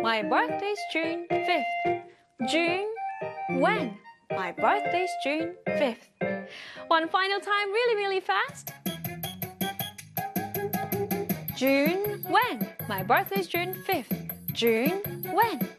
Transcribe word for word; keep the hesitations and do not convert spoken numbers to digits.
My birthday's June fifth. June when? My birthday's June fifth. One final time, really, really fast. June when? My birthday's June fifth. June when?